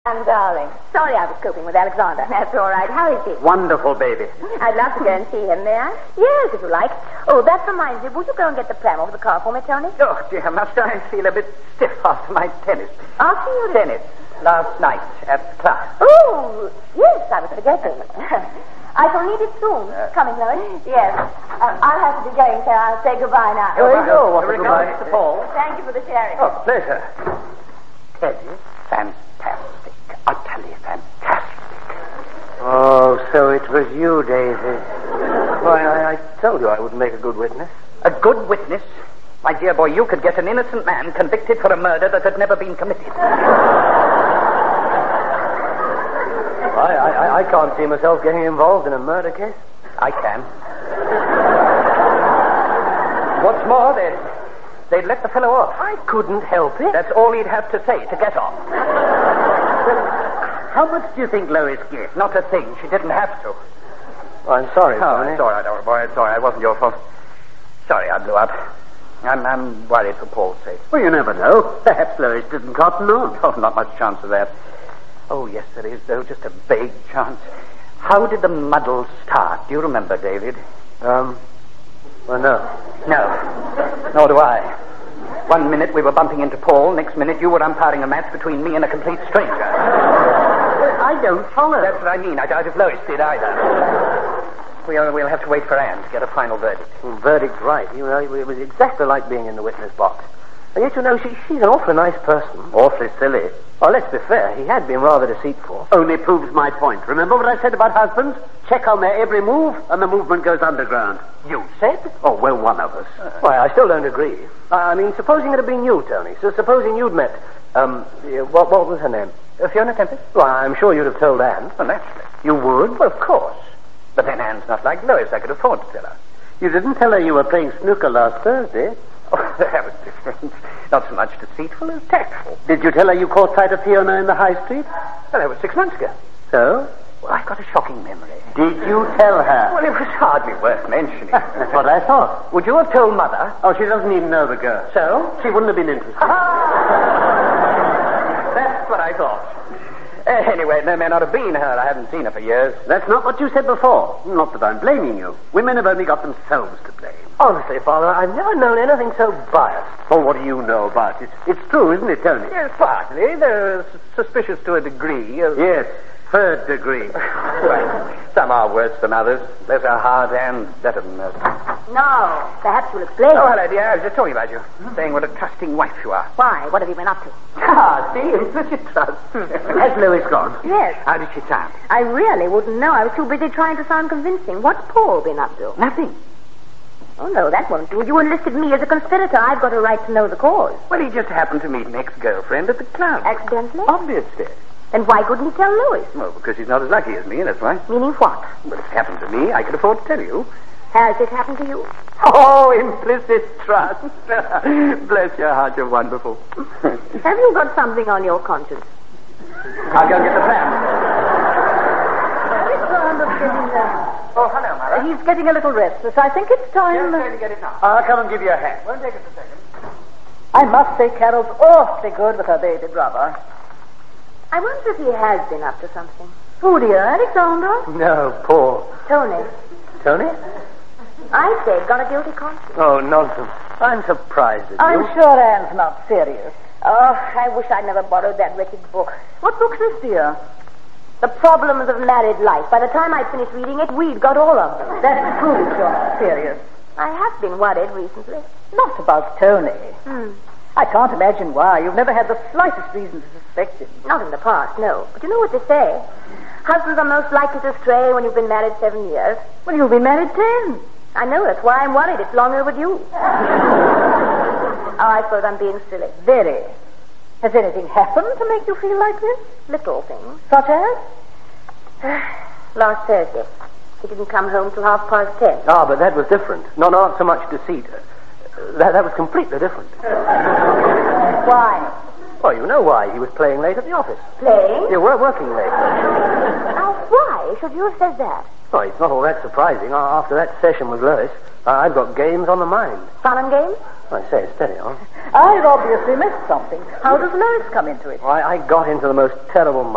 Darling. Sorry I was coping with Alexander. That's all right. How is he? Wonderful baby. I'd love to go and see him, may I? Yes, if you like. Oh, that reminds me. Would you go and get the pram over the car for me, Tony? Oh, dear, must I feel a bit stiff after my tennis? After you... Tennis. Last night at class. Oh, yes, I was forgetting. I shall need it soon. Coming, Lois? Yes. I'll have to be going, so I'll say goodbye now. Here we go. What a goodbye, Mr. Paul. Thank you for the sharing. Oh, pleasure. Teddy, fantastic. Utterly fantastic. Oh, so it was you, Daisy. Why, I told you I would make a good witness. A good witness? My dear boy, you could get an innocent man convicted for a murder that had never been committed. I can't see myself getting involved in a murder case. I can. What's more, they'd let the fellow off. I couldn't help it. That's all he'd have to say to get off. How much do you think Lois gets? Not a thing. She didn't have to. Oh, I'm sorry, Oh, Tony. it's all right, old boy. It's all right. It wasn't your fault. Sorry I blew up. I'm worried for Paul's sake. Well, you never know. Perhaps Lois didn't cotton on. Oh, not much chance of that. Oh, yes, there is, though. Just a vague chance. How did the muddle start? Do you remember, David? Well, no. No. Nor do I. One minute we were bumping into Paul. Next minute you were umpiring a match between me and a complete stranger. I don't follow. That's what I mean. I doubt if Lois did either. We'll have to wait for Anne to get a final verdict. Verdict right. You know, it was exactly like being in the witness box. And yet, you know, she's an awfully nice person. Awfully silly. Oh, let's be fair. He had been rather deceitful. Only proves my point. Remember what I said about husbands? Check on their every move, and the movement goes underground. You said? Oh, well, one of us. Why, I still don't agree. I mean, supposing it had been you, Tony. So supposing you'd met, what was her name? Fiona Tempest? Well, I'm sure you'd have told Anne. Well, naturally. You would? Well, of course. But then Anne's not like Lois. I could afford to tell her. You didn't tell her you were playing snooker last Thursday. Oh, that was different. Not so much deceitful as tactful. Did you tell her you caught sight of Fiona in the High Street? Well, that was 6 months ago. So? Well, I've got a shocking memory. Did you tell her? Well, it was hardly worth mentioning. That's what I thought. Would you have told Mother? Oh, she doesn't even know the girl. So? She wouldn't have been interested. That's what I thought. Anyway, there may not have been her. I haven't seen her for years. That's not what you said before. Not that I'm blaming you. Women have only got themselves to blame. Honestly, Father, I've never known anything so biased. Oh, what do you know about it? It's true, isn't it, Tony? Yes, partly. They're suspicious to a degree. Yes, third degree. Well, some are worse than others. Less are hard and better than most. No, perhaps you'll explain. Oh, hello, dear. I was just talking about you. Saying what a trusting wife you are. Why? What have you been up to? Ah, see? Implicit trust. Has Lois gone? Yes. How did she sound? I really wouldn't know. I was too busy trying to sound convincing. What's Paul been up to? Nothing. Oh, no, that won't do. You enlisted me as a conspirator. I've got a right to know the cause. Well, he just happened to meet an ex-girlfriend at the club. Accidentally? Obviously. Then why couldn't he tell Lois? Well, because he's not as lucky as me, that's why. Meaning what? Well, if it happened to me, I could afford to tell you. Has it happened to you? Oh, implicit trust. Bless your heart, you're wonderful. Have you got something on your conscience? I'll go and get the plan. Oh, hello, Mother. He's getting a little restless. I think it's time... Just going to get it now. I'll come and give you a hand. Won't take us a second. I must say Carol's awfully good with her baby brother. I wonder if he has been up to something. Who, dear? Alexander? No, Paul. Tony, Tony? I say, got a guilty conscience. Oh, nonsense. I'm surprised at I'm you. sure Anne's not serious. Oh, I wish I'd never borrowed that wretched book. What book's this, dear? The Problems of Married Life. By the time I'd finished reading it, we'd got all of them. That proves you're not serious. I have been worried recently. Not about Tony. Hmm. I can't imagine why. You've never had the slightest reason to suspect him. Not in the past, no. But you know what they say? Husbands are most likely to stray when you've been married 7 years. Well, you've been married 10. I know, that's why I'm worried. It's long overdue. Oh, I suppose I'm being silly. Very. Has anything happened to make you feel like this? Little things. Such as? Last Thursday. He didn't come home till 10:30. Oh, Ah, but that was different. Not so much deceit. That was completely different. Why? Well, you know why. He was playing late at the office. Playing? You were working late. Now, why should you have said that? Oh, it's not all that surprising. After that session with Lois, I've got games on the mind. Fun and games? I say, steady on. I've obviously missed something. How does Lois come into it? I got into the most terrible